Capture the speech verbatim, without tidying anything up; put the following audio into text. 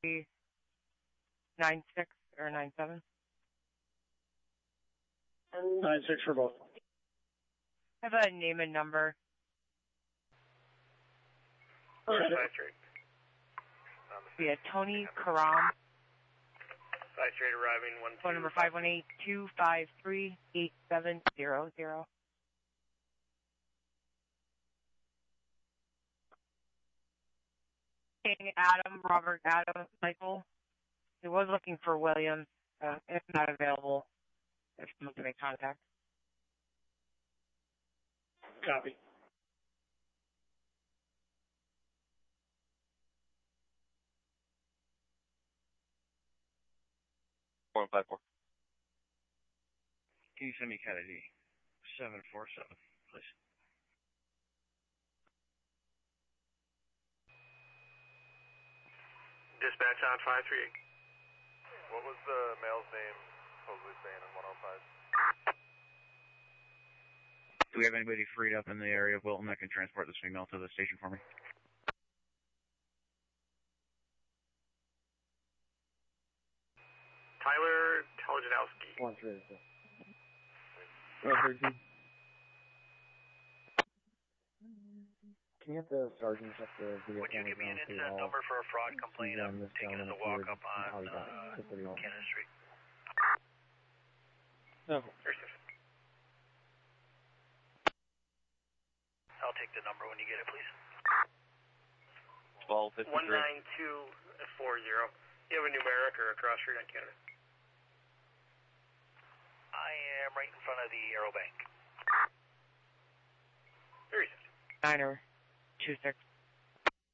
nine six or nine seven? Nine six for both. I have a name and number. Okay. Yeah, Tony Karam. Side straight arriving one. Phone number five one eight two five three eight seven zero zero. King Adam, Robert Adam, Michael. He was looking for Williams. Uh, if not available, if someone can make contact. Copy. Four five four. Can you send me cat I D? Seven four seven, please. Dispatch on five three eight. What was the male's name supposedly saying in one oh five? Do we have anybody freed up in the area of Wilton that can transport this female to the station for me? Tyler Telejanowski. One three. One thirteen. Can you have the sergeant check the video? Would you give me an incident number for a fraud complaint of taking us a walk up on uh, Cannon Street? No. I'll take the number when you get it, please. twelve fifty-three. one nine two four zero. You have a numeric or a cross street on Canada? I am right in front of the Aerobank. Very good. Niner two six.